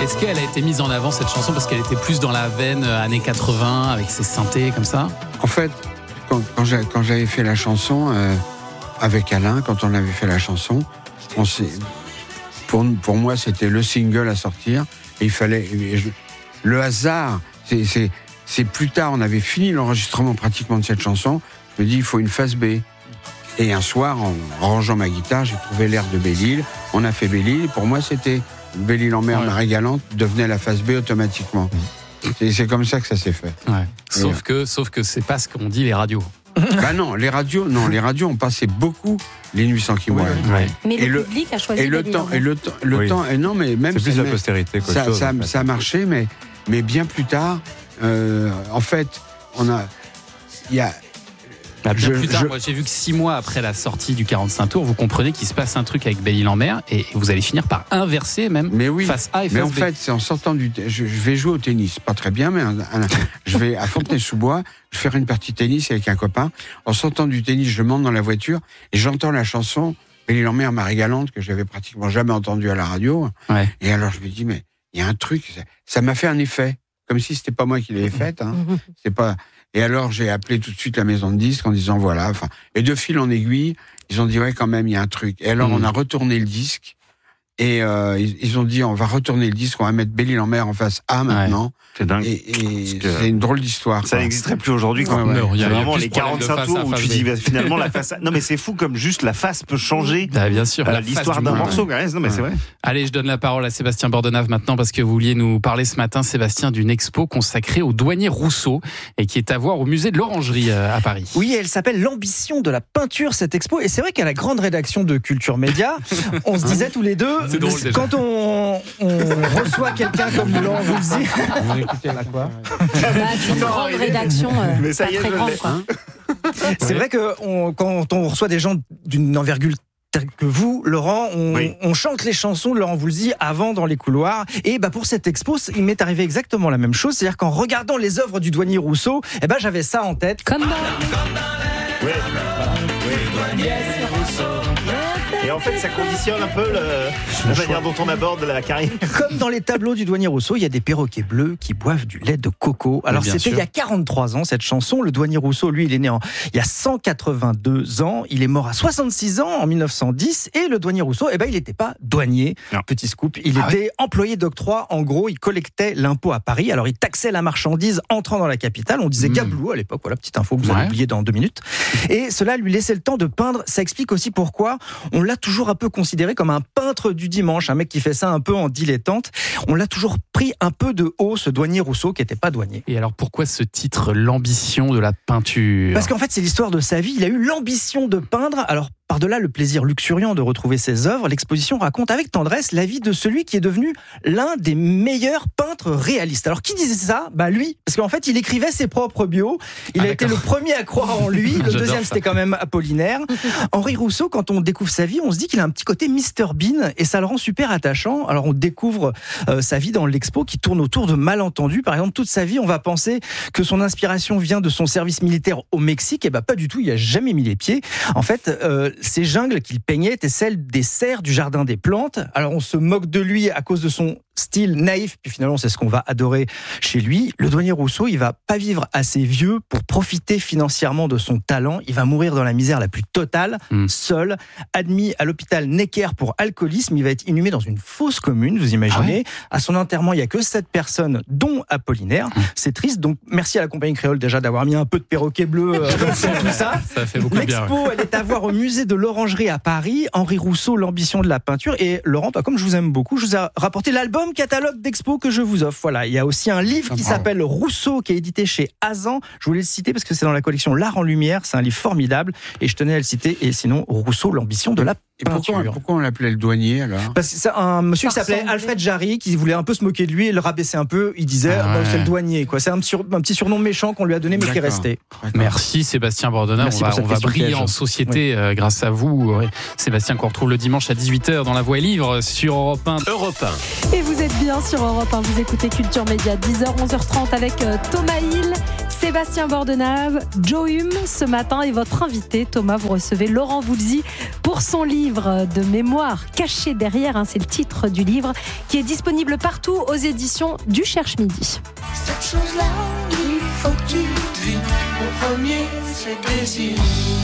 Est-ce qu'elle a été mise en avant, cette chanson, parce qu'elle était plus dans la veine années 80, avec ses synthés comme ça ? En fait, quand j'avais fait la chanson avec Alain, quand on avait fait la chanson, pour moi, c'était le single à sortir. Et il fallait... Le hasard, c'est plus tard, on avait fini l'enregistrement pratiquement de cette chanson. Je me dis, il faut une face B. Et un soir, en rangeant ma guitare, j'ai trouvé l'air de Belle-Île. On a fait Belle-Île. Et pour moi, c'était Belle-Île en mer, Marie Galante, devenait la face B automatiquement. C'est comme ça que ça s'est fait. Ouais. Sauf que c'est pas ce qu'ont dit les radios. Bah non, les radios ont passé beaucoup les nuits sans Kim Wilde. Ouais. Mais le public a choisi le temps, et non, mais même c'est plus la postérité. Ça a marché, mais bien plus tard, en fait, il y a. Plus tard, moi j'ai vu que 6 mois après la sortie du 45 tours, vous comprenez qu'il se passe un truc avec Belle-Île en mer et vous allez finir par inverser même face A et face B. Mais en fait, c'est en sortant je vais jouer au tennis, pas très bien, mais je vais à Fontenay-sous-Bois, je vais faire une partie de tennis avec un copain. En sortant du tennis, je monte dans la voiture et j'entends la chanson Belle-Île en mer, Marie Galante, que j'avais pratiquement jamais entendue à la radio. Ouais. Et alors je me dis, mais il y a un truc, ça m'a fait un effet, comme si c'était pas moi qui l'avais fait. C'est pas. Et alors, j'ai appelé tout de suite la maison de disques en disant voilà. Et de fil en aiguille, ils ont dit ouais, quand même, il y a un truc. Et alors, on a retourné le disque. Et ils ont dit on va retourner le disque, on va mettre Belle-Île en mer en face A maintenant. C'est dingue. Et c'est une drôle d'histoire. Ça n'existerait plus aujourd'hui quand il y a vraiment les plus 45 tours où tu dis finalement la face. Non mais c'est fou comme juste la face peut changer. Bien sûr. L'histoire d'un morceau. Non mais c'est vrai. Allez, je donne la parole à Sébastien Bordenave maintenant parce que vous vouliez nous parler ce matin, Sébastien, d'une expo consacrée au douanier Rousseau et qui est à voir au musée de l'Orangerie à Paris. Oui, elle s'appelle L'ambition de la peinture, cette expo. Et c'est vrai qu'à la grande rédaction de Culture Média, on se disait tous les deux, quand on reçoit quelqu'un comme Laurent Voulzy, vous écoutez là quoi? C'est une grande rédaction, mais ça pas y est, très grande, quoi. C'est vrai que quand on reçoit des gens d'une envergure que vous, Laurent, on chante les chansons de Laurent Voulzy avant dans les couloirs. Et pour cette expo, il m'est arrivé exactement la même chose. C'est-à-dire qu'en regardant les œuvres du douanier Rousseau, j'avais ça en tête. Comme dans... Et en fait, ça conditionne un peu la manière dont on aborde la carrière. Comme dans les tableaux du douanier Rousseau, il y a des perroquets bleus qui boivent du lait de coco. Alors, c'était il y a 43 ans, cette chanson. Le douanier Rousseau, lui, il est né il y a 182 ans. Il est mort à 66 ans, en 1910. Et le douanier Rousseau, il n'était pas douanier. Non. Petit scoop. Il était employé d'octroi. En gros, il collectait l'impôt à Paris. Alors, il taxait la marchandise entrant dans la capitale. On disait gablou à l'époque. Voilà, petite info que vous allez oublier dans 2 minutes. Et cela lui laissait le temps de peindre. Ça explique aussi pourquoi on l'a toujours un peu considéré comme un peintre du dimanche, un mec qui fait ça un peu en dilettante. On l'a toujours pris un peu de haut, ce douanier Rousseau qui n'était pas douanier. Et alors pourquoi ce titre, L'ambition de la peinture ? Parce qu'en fait c'est l'histoire de sa vie, il a eu l'ambition de peindre. Alors par-delà le plaisir luxuriant de retrouver ses œuvres, l'exposition raconte avec tendresse la vie de celui qui est devenu l'un des meilleurs peintres réalistes. Alors qui disait ça ? Lui, parce qu'en fait il écrivait ses propres bios. Il a été le premier à croire en lui. Le deuxième c'était quand même Apollinaire. Henri Rousseau, quand on découvre sa vie, on se dit qu'il a un petit côté Mr Bean et ça le rend super attachant. Alors on découvre sa vie dans l'expo qui tourne autour de malentendus. Par exemple, toute sa vie, on va penser que son inspiration vient de son service militaire au Mexique. Et pas du tout, il n'a jamais mis les pieds. En fait, ces jungles qu'il peignait étaient celles des serres du jardin des plantes. Alors on se moque de lui à cause de son style naïf, puis finalement c'est ce qu'on va adorer chez lui. Le douanier Rousseau, il va pas vivre assez vieux pour profiter financièrement de son talent. Il va mourir dans la misère la plus totale, seul, admis à l'hôpital Necker pour alcoolisme. Il va être inhumé dans une fosse commune, vous imaginez. À son enterrement, il y a que 7 personnes, dont Apollinaire. C'est triste, donc merci à la compagnie créole déjà d'avoir mis un peu de perroquet bleu sur tout ça. Ça fait beaucoup de bien. L'expo, elle est à voir au musée de l'Orangerie à Paris. Henri Rousseau, l'ambition de la peinture. Et Laurent, comme je vous aime beaucoup, je vous ai rapporté l'album catalogue d'expo que je vous offre. Voilà, il y a aussi un livre qui s'appelle Rousseau, qui est édité chez Azan. Je voulais le citer parce que c'est dans la collection L'Art en Lumière. C'est un livre formidable et je tenais à le citer. Et sinon, Rousseau, l'ambition de la peinture. Et pourquoi on l'appelait le douanier alors ? Parce que c'est un monsieur qui s'appelait Alfred Jarry, qui voulait un peu se moquer de lui et le rabaisser un peu. Il disait c'est le douanier, quoi. C'est un petit surnom méchant qu'on lui a donné mais qui est resté. Merci Sébastien Bordenave. On va briller en société grâce à vous, Sébastien, qu'on retrouve le dimanche à 18h dans La Voix est Livre sur Europe 1. Et vous êtes bien sur Europe 1, vous écoutez Culture Média, 10h, 11h30 avec Thomas Hill. Sébastien Bordenave, Joe Hume ce matin et votre invité Thomas, vous recevez Laurent Voulzy pour son livre de mémoire Caché derrière, c'est le titre du livre qui est disponible partout aux éditions du Cherche Midi. Cette chose-là, il faut que tu devines. Mon premier, c'est le désir.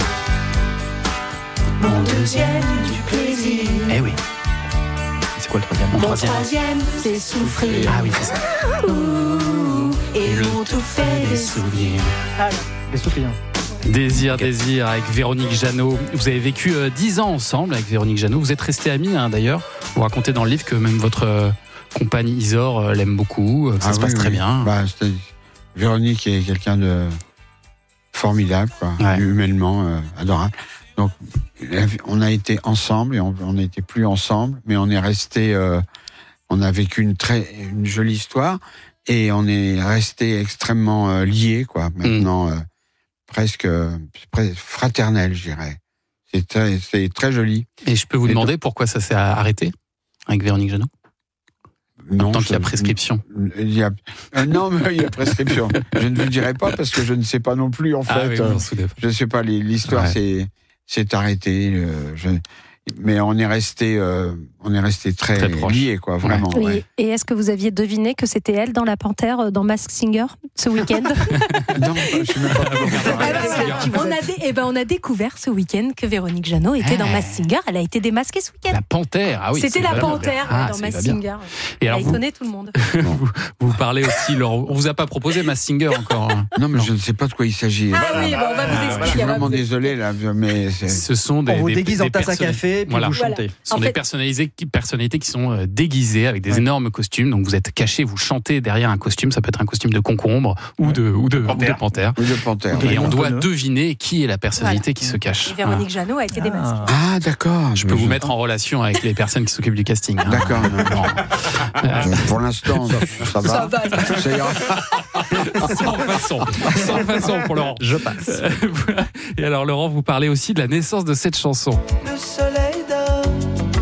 Mon deuxième, du plaisir. Eh oui. C'est quoi le troisième? Mon troisième, c'est souffrir. Ah oui, c'est ça. Ouh, et l'ont tout fait des souvenirs. Ah, les souvenirs. Désir avec Véronique Jeannot. Vous avez vécu 10 ans ensemble avec Véronique Jeannot. Vous êtes restés amis d'ailleurs. Vous racontez dans le livre que même votre compagne Isor l'aime beaucoup, que ça se passe très bien. Véronique est quelqu'un de formidable, quoi, humainement adorable. Donc on a été ensemble et on n'était plus ensemble, mais on est resté. On a vécu une jolie histoire et on est resté extrêmement liés, quoi. Maintenant. Presque fraternel, je dirais. C'est très joli. Et je peux vous demander pourquoi ça s'est arrêté avec Véronique Jeannot? Non, tant qu'il y a prescription. Non, mais il y a prescription. Je ne vous dirai pas parce que je ne sais pas non plus, en fait. Oui, je ne sais pas, l'histoire s'est arrêtée. Mais on est resté très liés, quoi, vraiment. Oui. Ouais. Et est-ce que vous aviez deviné que c'était elle dans La Panthère, dans Masked Singer, ce week-end? Non, je ne sais même pas. On a découvert ce week-end que Véronique Jeannot était dans Masked Singer. Elle a été démasquée ce week-end. La Panthère, ah oui. C'était la Panthère dans Masked Singer. Et elle alors a étonné tout le monde. Vous parlez aussi, Laurent. On vous a pas proposé Masked Singer encore? Non, mais je ne sais pas de quoi il s'agit. Ah oui, on va vous expliquer. Je suis vraiment désolé, là, mais ce sont des. On vous déguise en tasse à café, puis vous chantez. Ce sont des personnalités qui sont déguisées avec des énormes costumes. Donc vous êtes cachés, vous chantez derrière un costume. Ça peut être un costume de concombre ou de panthère. Et on doit deviner qui est la personnalité qui se cache. Et Véronique Jeannot a été démasquée. Ah, d'accord. Je peux vous mettre en relation avec les personnes qui s'occupent du casting. D'accord. Pour l'instant, ça va. Ça ira. Sans façon pour Laurent. Je passe. Et alors Laurent, vous parlez aussi de la naissance de cette chanson. Le soleil donne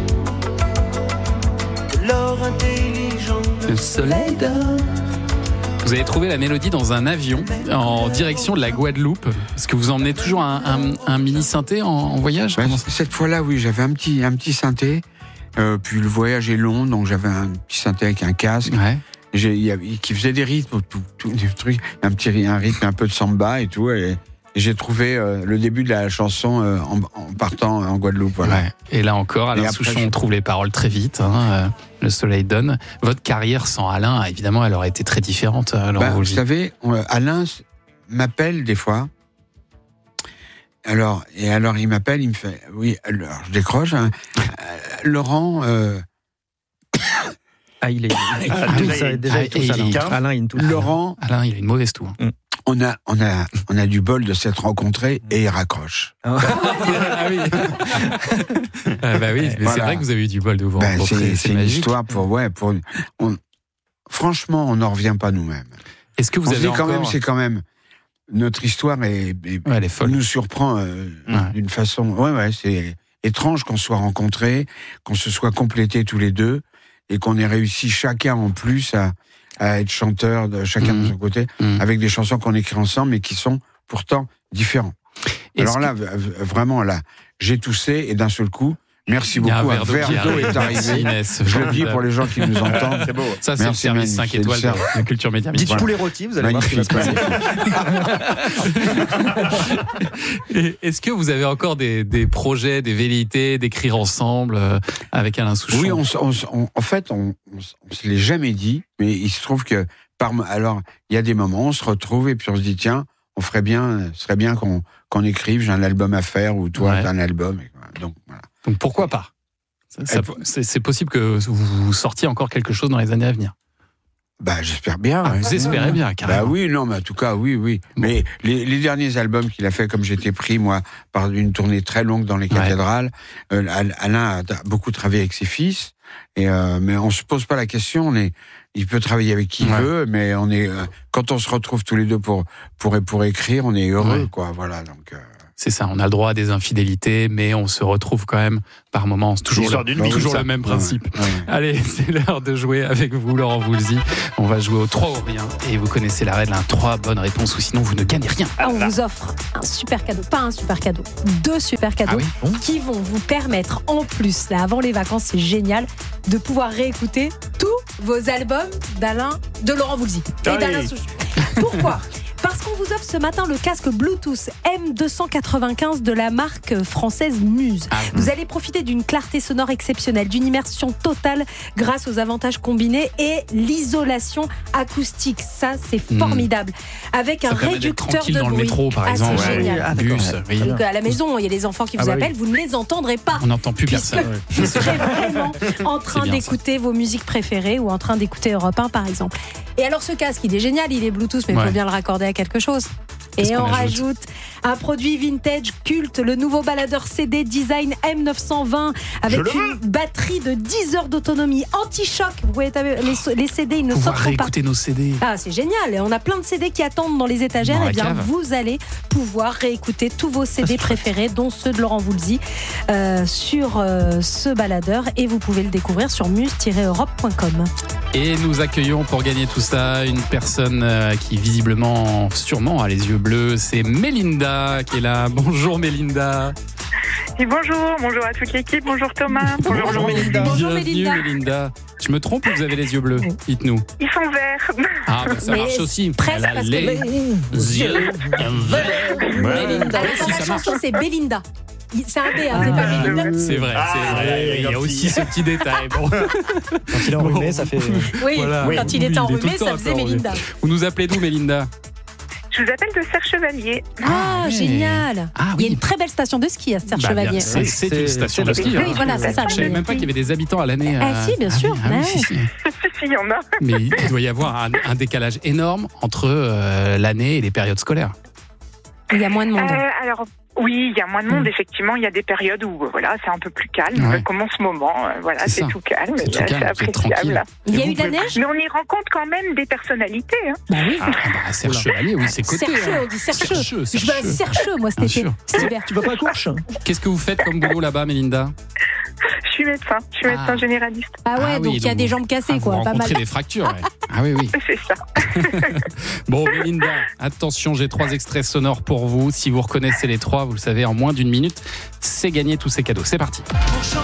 de l'or intelligent. Le soleil donne. Vous avez trouvé la mélodie dans un avion en direction de la Guadeloupe. Est-ce que vous emmenez toujours un mini synthé en voyage? Cette fois-là, oui, j'avais un petit synthé. Puis le voyage est long, donc j'avais un petit synthé avec un casque. Ouais. Qui faisait des rythmes, tout des trucs, un rythme un peu de samba et tout. Et j'ai trouvé le début de la chanson en partant en Guadeloupe. Voilà. Ouais. Et là encore, Alain Souchon trouve les paroles très vite. Le soleil donne. Votre carrière sans Alain, évidemment, elle aurait été très différente. Vous savez, Alain m'appelle des fois. Alors il m'appelle, il me fait, oui, alors je décroche. Laurent. Il est déjà Alain, il touche. Laurent. Alain, il a une mauvaise toux. On a du bol de s'être rencontrés et il raccroche. Ah oui. Mais c'est vrai que vous avez eu du bol de vous rencontrer. C'est une histoire franchement, on n'en revient pas nous-mêmes. Est-ce que vous avez c'est quand même notre histoire elle est folle. Nous surprend d'une façon. C'est étrange qu'on soit rencontrés, qu'on se soit complétés tous les deux et qu'on ait réussi chacun en plus à être chanteur de chacun de son côté, avec des chansons qu'on écrit ensemble, mais qui sont pourtant différents. Alors là, vraiment, là, j'ai toussé, et d'un seul coup, merci beaucoup, un verre d'eau est arrivé. Inès, je le dis pour les gens qui nous entendent. C'est beau. Ça, c'est le service 5 étoiles de Culture Média. Dites poulet rôti, vous allez voir. Est-ce que vous avez encore des projets, des velléités d'écrire ensemble avec Alain Souchon? Oui, en fait, on se l'est jamais dit, mais il se trouve que alors, il y a des moments, on se retrouve et puis on se dit, tiens, ce serait bien qu'on écrive, j'ai un album à faire, ou toi, t'as un album. Donc, voilà. Donc pourquoi pas? C'est possible que vous sortiez encore quelque chose dans les années à venir. J'espère bien. Vous espérez bien, carrément. Oui, non, mais en tout cas, oui. Bon. Mais les derniers albums qu'il a fait, comme j'étais pris, moi, par une tournée très longue dans les cathédrales, Alain a beaucoup travaillé avec ses fils, mais on se pose pas la question, il peut travailler avec qui il veut, mais quand on se retrouve tous les deux pour écrire, on est heureux, quoi, voilà, donc... C'est ça, on a le droit à des infidélités, mais on se retrouve quand même par moments. C'est toujours le même principe. Ouais. Allez, c'est l'heure de jouer avec vous, Laurent Voulzy. On va jouer au 3 ou rien. Et vous connaissez la règle, 3 bonnes réponses ou sinon vous ne gagnez rien. On vous offre un super cadeau, pas un super cadeau, 2 super cadeaux qui vont vous permettre, en plus, là, avant les vacances, c'est génial, de pouvoir réécouter tous vos albums de Laurent Voulzy et d'Alain Souchon. Pourquoi ? Parce qu'on vous offre ce matin le casque Bluetooth M295 de la marque française Muse. Vous allez profiter d'une clarté sonore exceptionnelle, d'une immersion totale grâce aux avantages combinés et l'isolation acoustique. Ça, c'est formidable. Avec un réducteur de bruit. Dans le métro, par exemple. C'est génial. Bus, à la maison, il y a les enfants qui vous appellent, vous ne les entendrez pas. On n'entend plus personne. Vous serez vraiment en train d'écouter vos musiques préférées ou en train d'écouter Europe 1, par exemple. Et alors, ce casque, il est génial, il est Bluetooth, mais il faut bien le raccorder à quelque chose. Et on rajoute un produit vintage culte, le nouveau baladeur CD design M920 avec une batterie de 10 heures d'autonomie anti-choc. Vous voyez, les CD, ils ne sauteront pas. Réécouter nos CD. Ah, c'est génial. Et on a plein de CD qui attendent dans les étagères. Et bien, vous allez pouvoir réécouter tous vos CD préférés, dont ceux de Laurent Voulzy, sur ce baladeur. Et vous pouvez le découvrir sur muse-europe.com. Et nous accueillons pour gagner tout ça une personne qui visiblement, sûrement a les yeux bleus. C'est Mélinda qui est là. Bonjour Mélinda. Et bonjour à toute l'équipe. Bonjour Thomas. Bonjour Mélinda. Bienvenue Mélinda. Je me trompe ou vous avez les yeux bleus ? Dites-nous. Ils sont verts. Ah, bah ça marche aussi. Presque, elle a les yeux verts. Mélinda. La chanson, c'est Belinda. C'est un B, c'est pas Belinda. C'est vrai. Il y a aussi ce petit détail. Bon. Quand il est enrhumé, ça fait... Oui, quand il était enrhumé, ça faisait Mélinda. Vous nous appelez d'où, Mélinda ? Je vous appelle de Serre-Chevalier. Génial. Il y a une très belle station de ski à Serre-Chevalier. C'est une station de ski. Oui, voilà, c'est ça. Je ne savais même pas qu'il y avait des habitants à l'année. Si, bien sûr. Si, il y en a. Mais il doit y avoir un décalage énorme entre l'année et les périodes scolaires. Il y a moins de monde. Alors, oui, il y a moins de monde, effectivement. Il y a des périodes où c'est un peu plus calme. Comme en ce moment, c'est tout calme. C'est appréciable. Il y a eu de la neige ? Mais on y rencontre quand même des personnalités. Bah oui. Serre-Chevalier, oui, c'est coté. Serre-Chevalier, on dit Serre-Chevalier. Je vais à Serre-Chevalier, moi, cet hiver. Tu vas pas à Courche ? Qu'est-ce que vous faites comme boulot là-bas, Mélinda ? Je suis médecin généraliste. Donc il y a des jambes cassées, quoi. Vous pas mal. rencontrez des fractures. Ah oui. C'est ça. Bon, Mélinda, attention, j'ai 3 extraits sonores pour vous. Si vous reconnaissez les 3, vous le savez, en moins d'1 minute, c'est gagné tous ces cadeaux. C'est parti. Pour